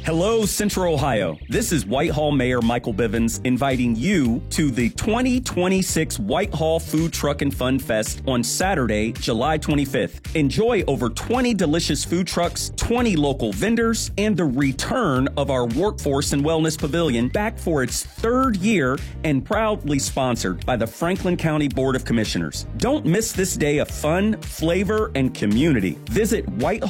Hello, Central Ohio. This is Whitehall Mayor Michael Bivens inviting you to the 2026 Whitehall Food Truck and Fun Fest on Saturday, July 25th. Enjoy over 20 delicious food trucks, 20 local vendors, and the return of our Workforce and Wellness Pavilion back for its third year and proudly sponsored by the Franklin County Board of Commissioners. Don't miss this day of fun, flavor, and community. Visit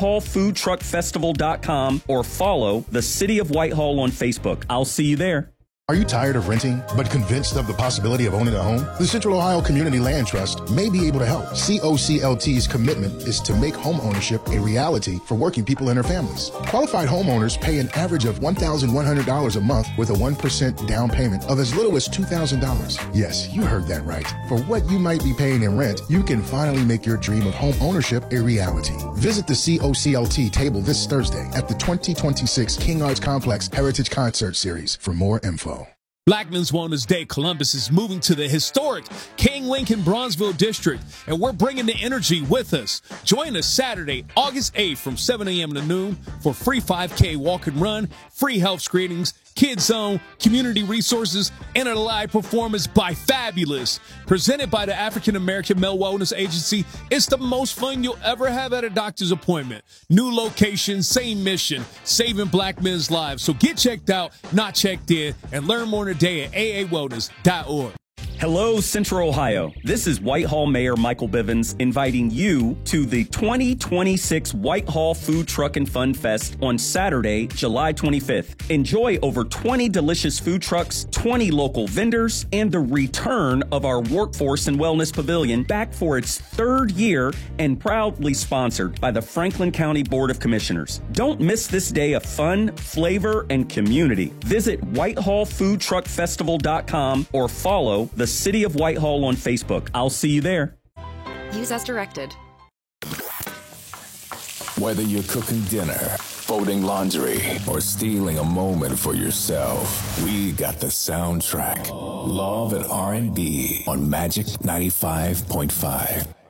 WhitehallFoodTruckFestival.com or follow the City of Whitehall on Facebook. I'll see you there. Are you tired of renting, but convinced of the possibility of owning a home? The Central Ohio Community Land Trust may be able to help. COCLT's commitment is to make home ownership a reality for working people and their families. Qualified homeowners pay an average of $1,100 a month with a 1% down payment of as little as $2,000. Yes, you heard that right. For what you might be paying in rent, you can finally make your dream of home ownership a reality. Visit the COCLT table this Thursday at the 2026 King Arts Complex Heritage Concert Series for more info. Black Men's Wellness Day Columbus is moving to the historic King Lincoln Bronzeville District, and we're bringing the energy with us. Join us Saturday, August 8th from 7 a.m. to noon for free 5K walk and run, free health screenings, Kids Zone, community resources, and a live performance by Fabulous. Presented by the African American Male Wellness Agency, it's the most fun you'll ever have at a doctor's appointment. New location, same mission, saving Black men's lives. So get checked out, not checked in, and learn more today at aawellness.org. Hello, Central Ohio. This is Whitehall Mayor Michael Bivens inviting you to the 2026 Whitehall Food Truck and Fun Fest on Saturday, July 25th. Enjoy over 20 delicious food trucks, 20 local vendors, and the return of our Workforce and Wellness Pavilion back for its third year and proudly sponsored by the Franklin County Board of Commissioners. Don't miss this day of fun, flavor, and community. Visit WhitehallFoodTruckFestival.com or follow the City of Whitehall on Facebook. I'll see you there. Use as directed. Whether you're cooking dinner, folding laundry, or stealing a moment for yourself, we got the soundtrack. Love and R&B on Magic 95.5.